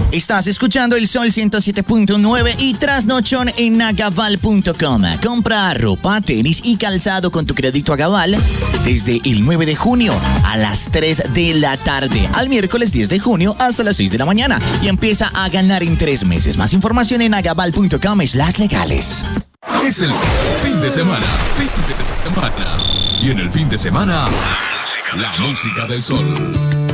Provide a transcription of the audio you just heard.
Estás escuchando el Sol 107.9 y Trasnochón en Agaval.com. Compra ropa, tenis y calzado con tu crédito Agaval desde el 9 de junio a las 3 de la tarde, al miércoles 10 de junio hasta las 6 de la mañana y empieza a ganar en 3 meses. Más información en agaval.com/legales. Es el fin de semana. Y en el fin de semana, la música del sol.